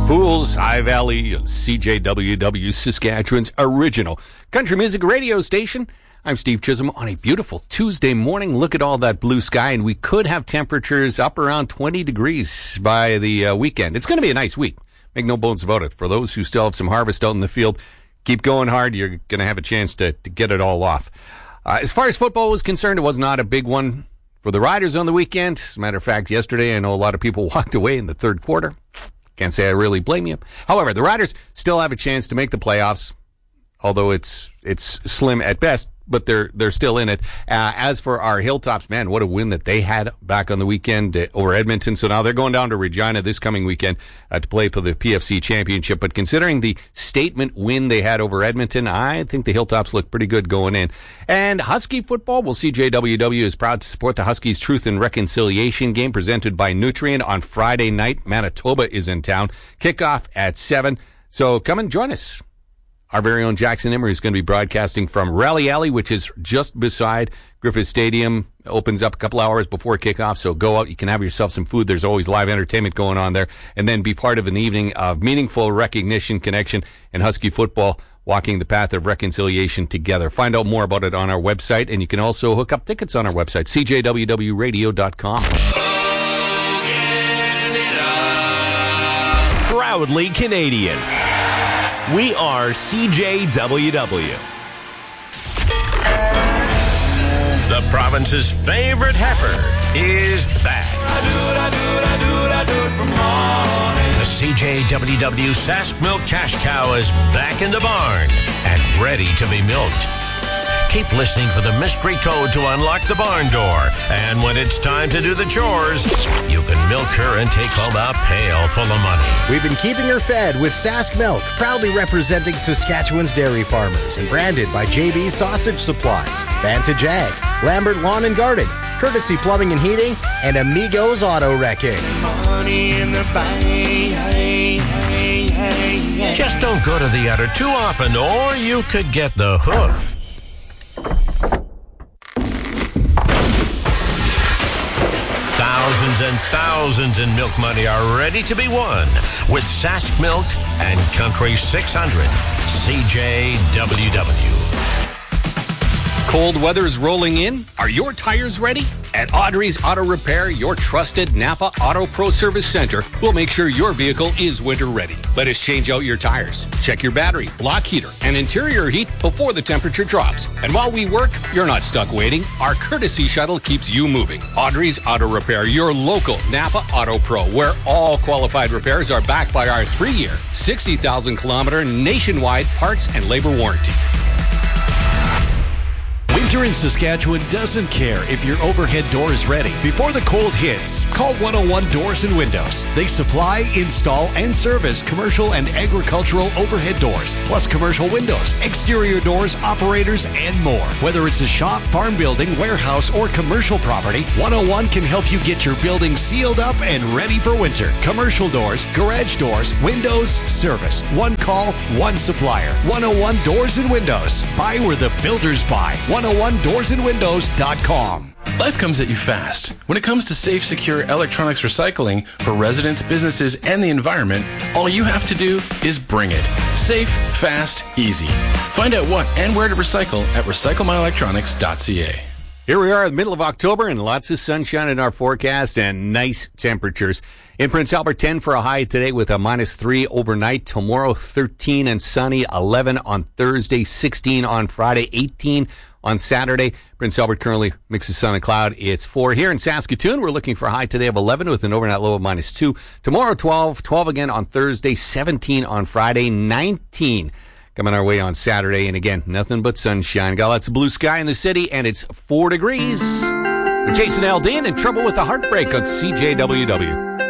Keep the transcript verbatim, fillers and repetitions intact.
Fools, High Valley, C J W W, Saskatchewan's original country music radio station. I'm Steve Chisholm on a beautiful Tuesday morning. Look at all that blue sky, and we could have temperatures up around twenty degrees by the uh, weekend. It's going to be a nice week. Make no bones about it. For those who still have some harvest out in the field, keep going hard. You're going to have a chance to, to get it all off. Uh, as far as football was concerned, it was not a big one for the Riders on the weekend. As a matter of fact, yesterday I know a lot of people walked away in the third quarter. Can't say I really blame you. However, the Riders still have a chance to make the playoffs, although it's it's slim at best, but they're they're still in it. Uh, as for our Hilltops, man, what a win that they had back on the weekend uh, over Edmonton. So now they're going down to Regina this coming weekend uh, to play for the P F C Championship. But considering the statement win they had over Edmonton, I think the Hilltops look pretty good going in. And Husky football, well, C J W W is proud to support the Huskies Truth and Reconciliation game presented by Nutrien on Friday night. Manitoba is in town. Kickoff at seven. So come and join us. Our very own Jackson Emery is going to be broadcasting from Rally Alley, which is just beside Griffith Stadium. Opens up a couple hours before kickoff, so go out. You can have yourself some food. There's always live entertainment going on there. And then be part of an evening of meaningful recognition, connection, and Husky football, walking the path of reconciliation together. Find out more about it on our website, and you can also hook up tickets on our website, c j w w radio dot com. Proudly Canadian. We are C J W W. The province's favorite heifer is back. The C J W W Sask Milk Cash Cow is back in the barn and ready to be milked. Keep listening for the mystery code to unlock the barn door. And when it's time to do the chores, you can milk her and take home a pail full of money. We've been keeping her fed with Sask Milk, proudly representing Saskatchewan's dairy farmers and branded by J B Sausage Supplies, Vantage Ag, Lambert Lawn and Garden, Courtesy Plumbing and Heating, and Amigos Auto Wrecking. Money in the bank. Hey, hey, hey, hey. Just don't go to the udder too often, or you could get the hoof. Thousands and thousands in milk money are ready to be won with Sask Milk and Country six hundred C J W W. Cold weather's rolling in. Are your tires ready? At Audrey's Auto Repair, your trusted Napa Auto Pro Service Center will make sure your vehicle is winter ready. Let us change out your tires, check your battery, block heater, and interior heat before the temperature drops. And while we work, you're not stuck waiting. Our courtesy shuttle keeps you moving. Audrey's Auto Repair, your local Napa Auto Pro, where all qualified repairs are backed by our three-year, sixty thousand kilometer nationwide parts and labor warranty. Winter in Saskatchewan doesn't care if your overhead door is ready. Before the cold hits, call one oh one Doors and Windows. They supply, install, and service commercial and agricultural overhead doors, plus commercial windows, exterior doors, operators, and more. Whether it's a shop, farm building, warehouse, or commercial property, one oh one can help you get your building sealed up and ready for winter. Commercial doors, garage doors, windows, service. One call, one supplier. one oh one Doors and Windows. Buy where the builders buy. one oh one doors and windows dot com. Life comes at you fast. When it comes to safe, secure electronics recycling for residents, businesses, and the environment, all you have to do is bring it. Safe, fast, easy. Find out what and where to recycle at recycle my electronics dot c a. Here we are in the middle of October and lots of sunshine in our forecast and nice temperatures. In Prince Albert, ten for a high today with a minus three overnight. Tomorrow, thirteen and sunny, eleven on Thursday, sixteen on Friday, eighteen on Saturday. Prince Albert currently mixes sun and cloud. It's four here in Saskatoon. We're looking for a high today of eleven with an overnight low of minus two. Tomorrow, twelve, twelve again on Thursday, seventeen on Friday, nineteen coming our way on Saturday. And again, nothing but sunshine. Got lots of blue sky in the city, and it's four degrees. We're Jason Aldean in trouble with the heartbreak on C J W W.